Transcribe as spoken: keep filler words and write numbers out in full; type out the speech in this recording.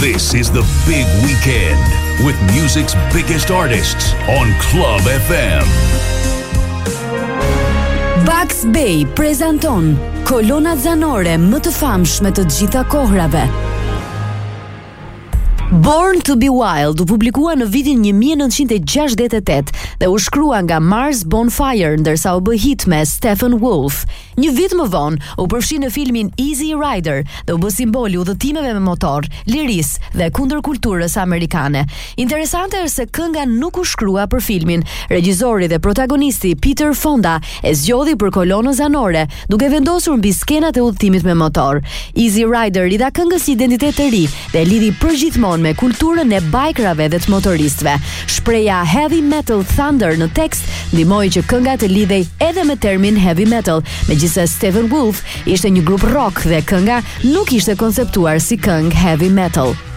This is the big weekend with music's biggest artists on Club F M. Bugs Bay prezanton kolonat zanore më të famshme të gjitha kohrave. Born to be Wild u publikua në vitin nineteen sixty-eight dhe u shkrua nga Mars Bonfire ndërsa u bë hit me Stephen Wolf. Një vit më vonë u përfshi në filmin Easy Rider dhe u bë simboli udhëtimeve me motor, lirisë dhe kundërkulturës amerikane. Interesante është se kënga nuk u shkrua për filmin. Regjizori dhe protagonisti Peter Fonda e zgjodhi për kolonën zanore, duke vendosur mbi skenat e udhëtimit me motor. Easy Rider i dha këngës një identitet të ri dhe lidhi përgjithmonë me kulturën e bajkrave dhe të motoristëve. Shpreha Heavy Metal Thunder në tekst ndihmoi që kënga të lidhej edhe me termin heavy metal, megjithëse Stephen Wolf ishte një grup rock dhe kënga nuk ishte konceptuar si këngë heavy metal.